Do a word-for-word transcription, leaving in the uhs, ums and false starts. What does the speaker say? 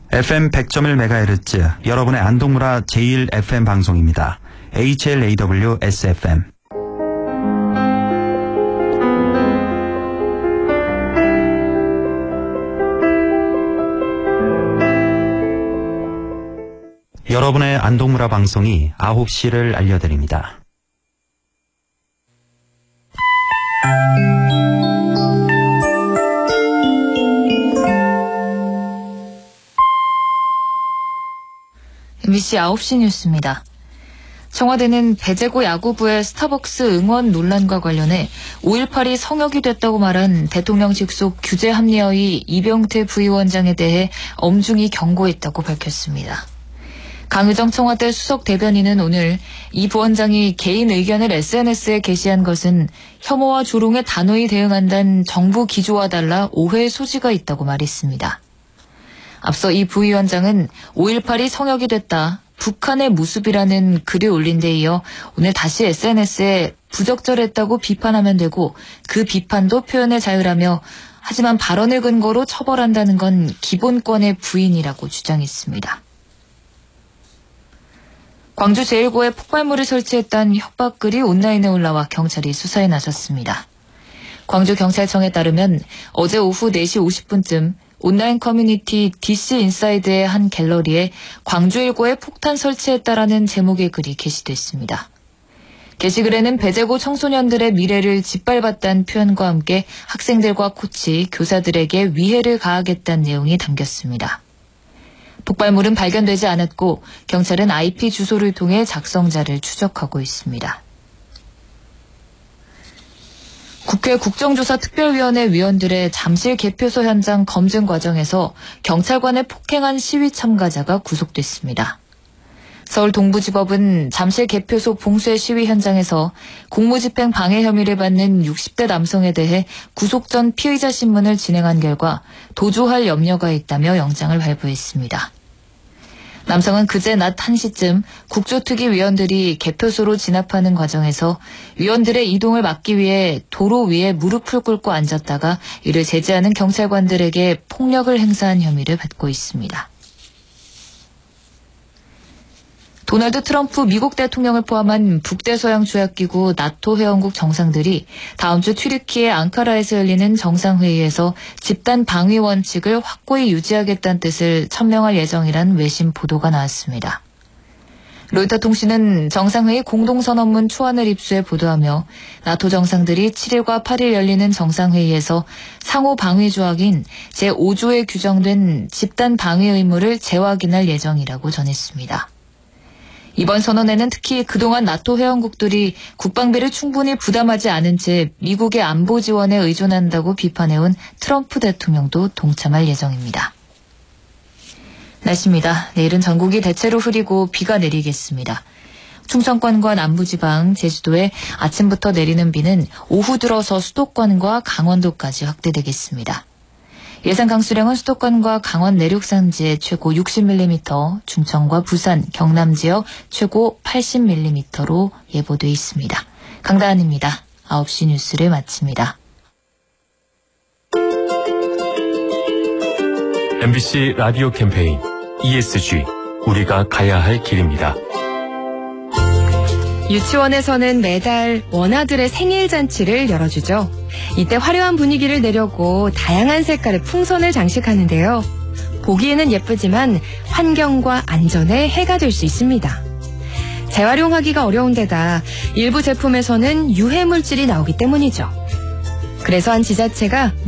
에프엠 백 점 일 메가헤르츠 여러분의 안동문화 제일 에프엠 방송입니다. 에이치엘에이더블유-에스에프엠. 여러분의 안동문화 방송이 아홉 시를 알려드립니다. 엠비씨 아홉 시 뉴스입니다. 청와대는 배재고 야구부의 스타벅스 응원 논란과 관련해 오일팔이 성역이 됐다고 말한 대통령 직속 규제 합리허의 이병태 부위원장에 대해 엄중히 경고했다고 밝혔습니다. 강유정 청와대 수석 대변인은 오늘 이 부원장이 개인 의견을 에스엔에스에 게시한 것은 혐오와 조롱에 단호히 대응한다는 정부 기조와 달라 오해의 소지가 있다고 말했습니다. 앞서 이 부위원장은 오일팔이 성역이 됐다, 북한의 모습이라는 글을 올린 데 이어 오늘 다시 에스엔에스에 부적절했다고 비판하면 되고 그 비판도 표현의 자유라며 하지만 발언을 근거로 처벌한다는 건 기본권의 부인이라고 주장했습니다. 광주 제일고에 폭발물을 설치했다는 협박글이 온라인에 올라와 경찰이 수사에 나섰습니다. 광주경찰청에 따르면 어제 오후 네 시 오십 분쯤 온라인 커뮤니티 디씨 인사이드의 한 갤러리에 광주 일고에 폭탄 설치했다라는 제목의 글이 게시됐습니다. 게시글에는 배재고 청소년들의 미래를 짓밟았다는 표현과 함께 학생들과 코치, 교사들에게 위해를 가하겠다는 내용이 담겼습니다. 폭발물은 발견되지 않았고 경찰은 아이피 주소를 통해 작성자를 추적하고 있습니다. 국회 국정조사특별위원회 위원들의 잠실 개표소 현장 검증 과정에서 경찰관을 폭행한 시위 참가자가 구속됐습니다. 서울 동부지법은 잠실 개표소 봉쇄 시위 현장에서 공무집행 방해 혐의를 받는 육십 대 남성에 대해 구속 전 피의자 신문을 진행한 결과 도주할 염려가 있다며 영장을 발부했습니다. 남성은 그제 낮 한 시쯤 국조특위 위원들이 개표소로 진압하는 과정에서 위원들의 이동을 막기 위해 도로 위에 무릎을 꿇고 앉았다가 이를 제지하는 경찰관들에게 폭력을 행사한 혐의를 받고 있습니다. 도널드 트럼프 미국 대통령을 포함한 북대서양 조약기구 나토 회원국 정상들이 다음 주 튀르키예 앙카라에서 열리는 정상회의에서 집단 방위 원칙을 확고히 유지하겠다는 뜻을 천명할 예정이란 외신 보도가 나왔습니다. 로이터 통신은 정상회의 공동선언문 초안을 입수해 보도하며 나토 정상들이 칠 일과 팔 일 열리는 정상회의에서 상호 방위 조약인 제오 조에 규정된 집단 방위 의무를 재확인할 예정이라고 전했습니다. 이번 선언에는 특히 그동안 나토 회원국들이 국방비를 충분히 부담하지 않은 채 미국의 안보 지원에 의존한다고 비판해온 트럼프 대통령도 동참할 예정입니다. 날씨입니다. 내일은 전국이 대체로 흐리고 비가 내리겠습니다. 충청권과 남부지방, 제주도에 아침부터 내리는 비는 오후 들어서 수도권과 강원도까지 확대되겠습니다. 예상 강수량은 수도권과 강원 내륙 산지에 최고 육십 밀리미터, 충청과 부산, 경남 지역 최고 팔십 밀리미터로 예보돼 있습니다. 강다한입니다. 아홉 시 뉴스를 마칩니다. 엠비씨 라디오 캠페인 이에스지 우리가 가야 할 길입니다. 유치원에서는 매달 원아들의 생일 잔치를 열어주죠. 이때 화려한 분위기를 내려고 다양한 색깔의 풍선을 장식하는데요. 보기에는 예쁘지만 환경과 안전에 해가 될 수 있습니다. 재활용하기가 어려운 데다 일부 제품에서는 유해물질이 나오기 때문이죠. 그래서 한 지자체가